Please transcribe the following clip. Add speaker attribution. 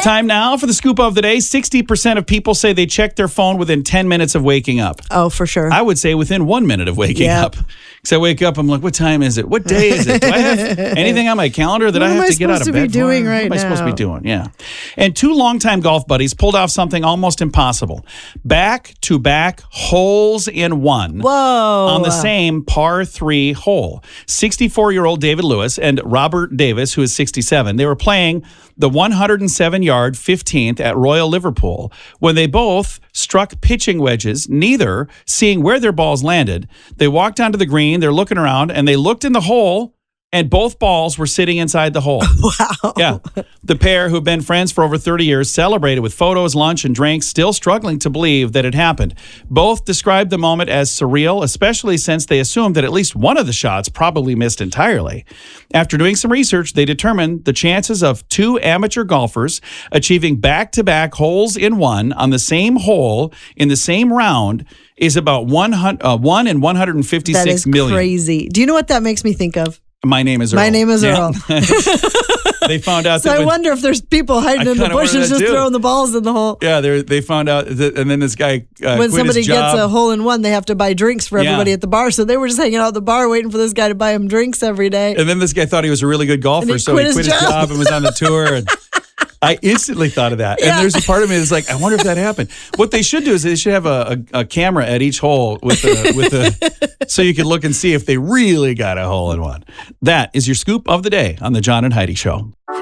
Speaker 1: Time now for the scoop of the day. 60% of people say they check their phone within 10 minutes of waking up.
Speaker 2: Oh, for sure.
Speaker 1: I would say within 1 minute of waking up. Because I wake up, I'm like, what time is it? What day is it? Do I have anything on my calendar that I have to get out of bed for?
Speaker 2: What am
Speaker 1: I supposed to be doing? Yeah. And two longtime golf buddies pulled off something almost impossible. Back-to-back holes in one.
Speaker 2: Whoa.
Speaker 1: On the same par 3 hole. 64-year-old David Lewis and Robert Davis, who is 67, they were playing the 107-yard 15th at Royal Liverpool when they both struck pitching wedges, neither seeing where their balls landed. They walked onto the green, they're looking around, and they looked in the hole, and both balls were sitting inside the hole.
Speaker 2: Wow.
Speaker 1: Yeah. The pair, who've been friends for over 30 years, celebrated with photos, lunch, and drinks, still struggling to believe that it happened. Both described the moment as surreal, especially since they assumed that at least one of the shots probably missed entirely. After doing some research, they determined the chances of two amateur golfers achieving back-to-back holes in one on the same hole in the same round is about 1 in 156
Speaker 2: that is
Speaker 1: million.
Speaker 2: Crazy. Do you know what that makes me think of?
Speaker 1: My name is Earl.
Speaker 2: My name is Earl.
Speaker 1: They found out
Speaker 2: So
Speaker 1: that
Speaker 2: I wonder if there's people hiding in the bushes just throwing the balls in the hole.
Speaker 1: Yeah, they found out that, and then this guy
Speaker 2: when
Speaker 1: quit
Speaker 2: somebody
Speaker 1: his job.
Speaker 2: gets a hole in one, they have to buy drinks for everybody at the bar. So they were just hanging out at the bar waiting for this guy to buy them drinks every day.
Speaker 1: And then this guy thought he was a really good golfer, so he quit his job and was on the tour. And I instantly thought of that. And there's a part of me that's like, I wonder if that happened. What they should do is they should have a camera at each hole so you can look and see if they really got a hole in one. That is your scoop of the day on the John and Heidi Show.